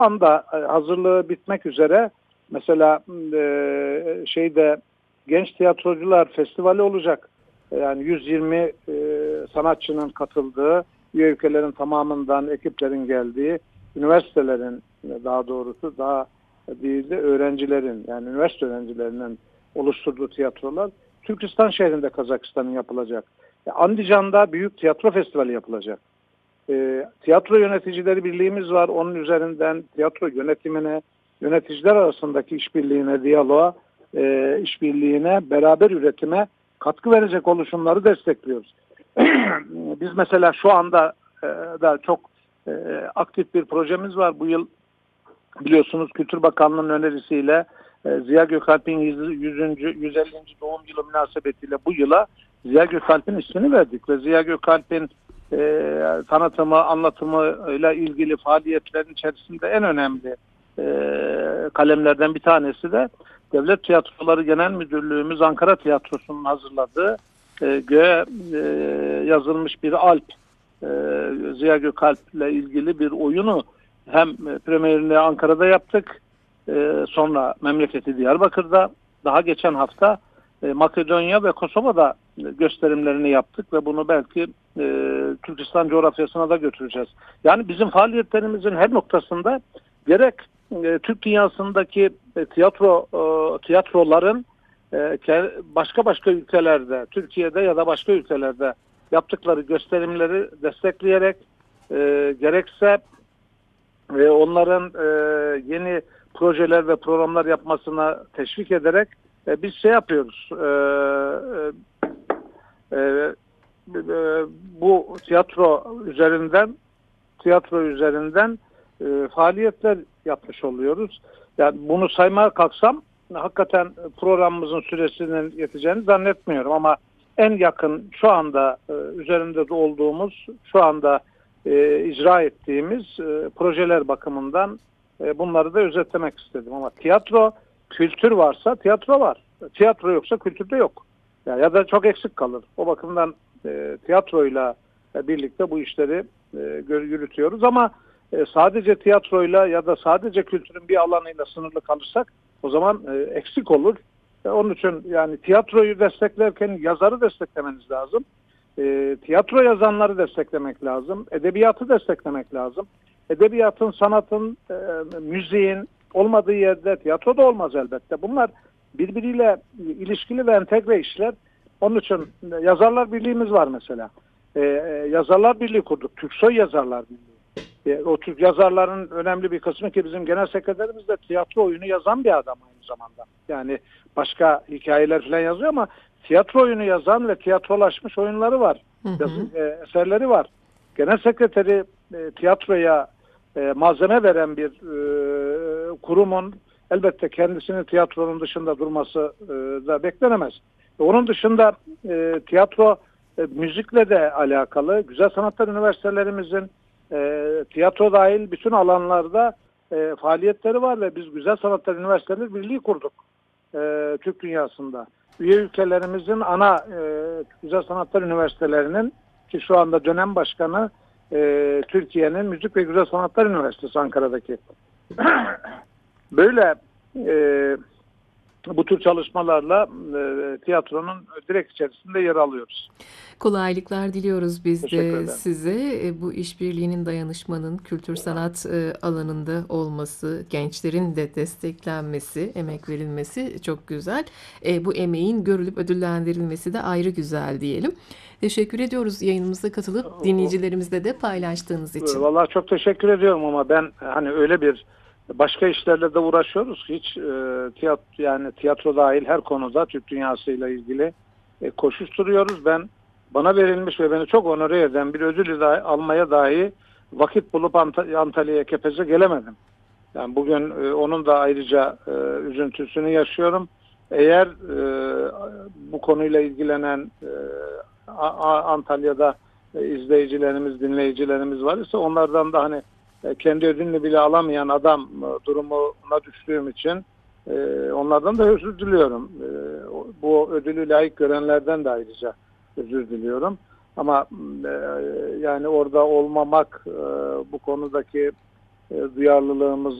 anda hazırlığı bitmek üzere. Mesela Genç Tiyatrocular Festivali olacak. Yani 120 sanatçının katıldığı, üye ülkelerin tamamından ekiplerin geldiği, üniversitelerin daha doğrusu daha değil de öğrencilerin, yani üniversite öğrencilerinin oluşturduğu tiyatrolar Türkistan şehrinde, Kazakistan'ın yapılacak. Andijan'da büyük tiyatro festivali yapılacak. Tiyatro Yöneticileri Birliğimiz var. Onun üzerinden tiyatro yönetimine, yöneticiler arasındaki işbirliğine, diyaloğa, işbirliğine, beraber üretime katkı verecek oluşumları destekliyoruz. Biz mesela şu anda da çok aktif bir projemiz var. Bu yıl biliyorsunuz Kültür Bakanlığı'nın önerisiyle Ziya Gökalp'in 150. doğum yılı münasebetiyle bu yıla Ziya Gökalp'in ismini verdik ve Ziya Gökalp'in tanıtımı, anlatımıyla ilgili faaliyetlerin içerisinde en önemli kalemlerden bir tanesi de Devlet Tiyatroları Genel Müdürlüğümüz Ankara Tiyatrosu'nun hazırladığı göğe yazılmış bir alp, Ziya Gökalp'le ilgili bir oyunu hem premierini Ankara'da yaptık, sonra memleketi Diyarbakır'da, daha geçen hafta Makedonya ve Kosova'da gösterimlerini yaptık ve bunu belki Türkistan coğrafyasına da götüreceğiz. Yani bizim faaliyetlerimizin her noktasında gerek Türk dünyasındaki tiyatroların başka ülkelerde, Türkiye'de ya da başka ülkelerde yaptıkları gösterimleri destekleyerek, gerekse onların yeni projeler ve programlar yapmasına teşvik ederek biz şey yapıyoruz. Bu tiyatro üzerinden faaliyetler yapmış oluyoruz. Yani bunu saymaya kalksam hakikaten programımızın süresinin yeteceğini zannetmiyorum ama en yakın şu anda üzerinde de olduğumuz, şu anda icra ettiğimiz projeler bakımından bunları da özetlemek istedim. Ama tiyatro, kültür varsa tiyatro var. Tiyatro yoksa kültür de yok. Ya da çok eksik kalır. O bakımdan tiyatroyla birlikte bu işleri yürütüyoruz ama sadece tiyatroyla ya da sadece kültürün bir alanıyla sınırlı kalırsak o zaman eksik olur. Onun için yani tiyatroyu desteklerken yazarı desteklemeniz lazım. Tiyatro yazanları desteklemek lazım. Edebiyatı desteklemek lazım. Edebiyatın, sanatın, müziğin olmadığı yerde tiyatro da olmaz elbette. Bunlar birbiriyle ilişkili ve entegre işler. Onun için Yazarlar Birliği'miz var mesela. Yazarlar Birliği kurduk. Türksoy Yazarlar Birliği. O Türk yazarların önemli bir kısmı ki bizim genel sekreterimiz de tiyatro oyunu yazan bir adam aynı zamanda. Yani başka hikayeler falan yazıyor ama tiyatro oyunu yazan ve tiyatrolaşmış oyunları var. Eserleri var. Genel sekreteri tiyatroya malzeme veren bir kurumun elbette kendisinin tiyatronun dışında durması da beklenemez. Onun dışında tiyatro müzikle de alakalı. Güzel Sanatlar Üniversitelerimizin tiyatro dahil bütün alanlarda faaliyetleri var ve biz Güzel Sanatlar Üniversiteleri Birliği kurduk Türk dünyasında. Üye ülkelerimizin ana Güzel Sanatlar Üniversitelerinin ki şu anda dönem başkanı Türkiye'nin Müzik ve Güzel Sanatlar Üniversitesi Ankara'daki. Böyle bu tür çalışmalarla tiyatronun direkt içerisinde yer alıyoruz. Kolaylıklar diliyoruz biz de size. Bu işbirliğinin, dayanışmanın kültür sanat alanında olması, gençlerin de desteklenmesi, emek verilmesi çok güzel. Bu emeğin görülüp ödüllendirilmesi de ayrı güzel diyelim. Teşekkür ediyoruz yayınımıza katılıp dinleyicilerimizle de paylaştığınız için. Vallahi çok teşekkür ediyorum ama ben hani öyle bir başka işlerle de uğraşıyoruz. Hiç tiyatro dahil her konuda Türk dünyasıyla ilgili koşuşturuyoruz. Bana verilmiş ve beni çok onore eden bir ödülü almaya dahi vakit bulup Antalya'ya, Kepez'e gelemedim. Yani bugün onun da ayrıca üzüntüsünü yaşıyorum. Eğer bu konuyla ilgilenen Antalya'da izleyicilerimiz, dinleyicilerimiz var ise onlardan da hani kendi ödülünü bile alamayan adam durumuna düştüğüm için onlardan da özür diliyorum. Bu ödülü layık görenlerden de ayrıca özür diliyorum. Ama yani orada olmamak bu konudaki duyarlılığımız